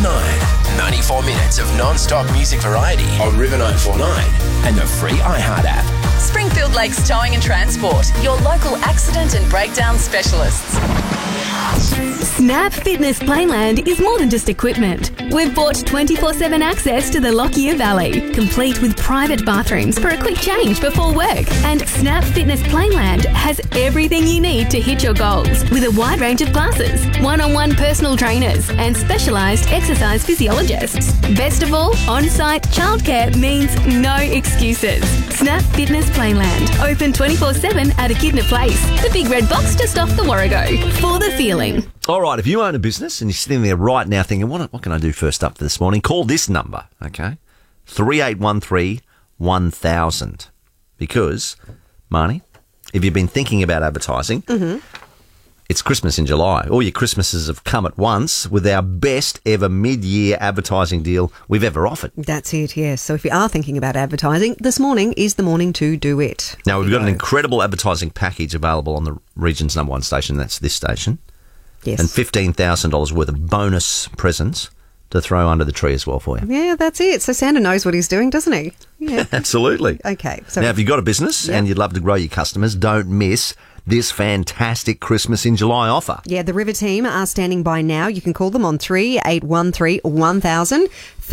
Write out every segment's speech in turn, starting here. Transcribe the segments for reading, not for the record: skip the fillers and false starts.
9. 94 minutes of non-stop music variety on River 949 and the free iHeart app. Springfield Lakes Towing and Transport, your local accident and breakdown specialists. Snap Fitness Plainland is more than just equipment. We've bought 24/7 access to the Lockyer Valley, complete with private bathrooms for a quick change before work. And Snap Fitness Plainland has everything you need to hit your goals with a wide range of classes, one-on-one personal trainers and specialised exercise physiologists. Best of all, on-site childcare means no excuses. Snap Fitness Plainland, open 24/7 at Echidna Place, the big red box just off the Warrego. For the feeling. All right, if you own a business and you're sitting there right now thinking, what can I do first up for this morning? Call this number, okay? 3813 1000. Because, Marnie, if you've been thinking about advertising, it's Christmas in July. All your Christmases have come at once with our best ever mid-year advertising deal we've ever offered. That's it, yes. So if you are thinking about advertising, this morning is the morning to do it. Now, we've got an incredible advertising package available on the region's number one station. That's this station. Yes. And $15,000 worth of bonus presents to throw under the tree as well for you. Yeah, that's it. So Santa knows what he's doing, doesn't he? Yeah. Absolutely. Okay. So now, if you've got a business and you'd love to grow your customers, don't miss this fantastic Christmas in July offer. Yeah, the River team are standing by now. You can call them on 3813 1000,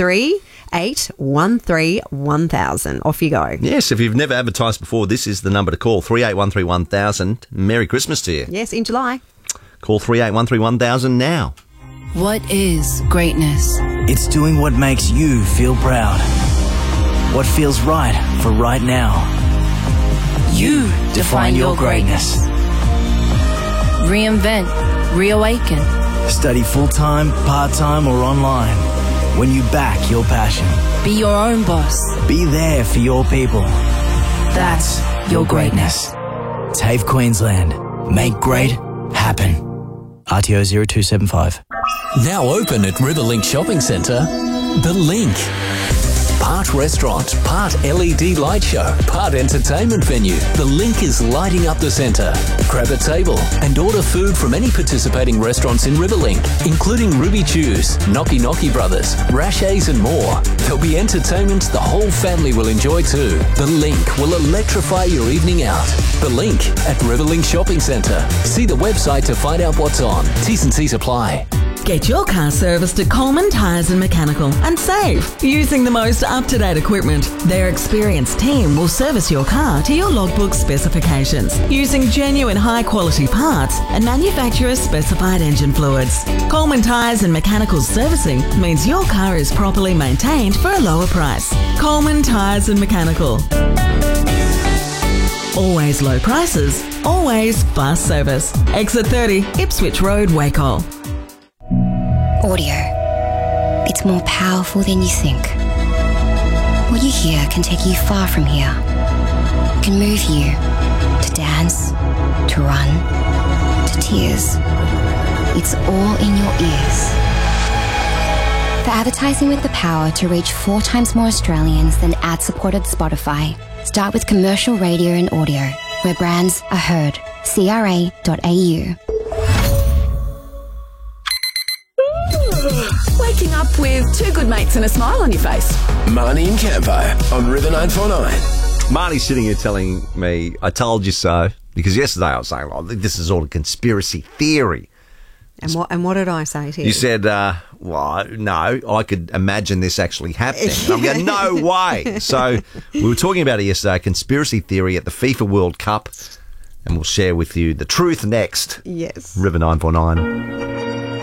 3813 1000. Off you go. Yes, if you've never advertised before, this is the number to call, 3813 1000. Merry Christmas to you. Yes, in July. Call 3813 1000 now. What is greatness? It's doing what makes you feel proud. What feels right for right now. You define your greatness. Reinvent, reawaken. Study full-time, part-time or online. When you back your passion. Be your own boss. Be there for your people. That's your greatness. TAFE Queensland. Make great happen. RTO 0275. Now open at Riverlink Shopping Centre, The Link. Part restaurant, part LED light show, part entertainment venue. The Link is lighting up the centre. Grab a table and order food from any participating restaurants in Riverlink, including Ruby Chews, Knocky Knocky Brothers, Rashay's and more. There'll be entertainment the whole family will enjoy too. The Link will electrify your evening out. The Link at Riverlink Shopping Centre. See the website to find out what's on. T's and C's apply. Get your car serviced at Coleman Tyres and Mechanical and save using the most up-to-date equipment. Their experienced team will service your car to your logbook specifications using genuine high-quality parts and manufacturer-specified engine fluids. Coleman Tyres and Mechanical servicing means your car is properly maintained for a lower price. Coleman Tyres and Mechanical. Always low prices, always fast service. Exit 30, Ipswich Road, Wacol. Audio. It's more powerful than you think. What you hear can take you far from here. It can move you to dance, to run, to tears. It's all in your ears. For advertising with the power to reach 4 times more Australians than ad-supported Spotify, start with commercial radio and audio, where brands are heard. CRA.au. Waking up with 2 good mates and a smile on your face. Marnie and Campo on River 949. Marnie's sitting here telling me, I told you so, because yesterday I was saying, oh, this is all a conspiracy theory. And what did I say to you? You said, well, no, I could imagine this actually happening. And I'm going, no way. So we were talking about it yesterday, a conspiracy theory at the FIFA World Cup, and we'll share with you the truth next. Yes. River 949.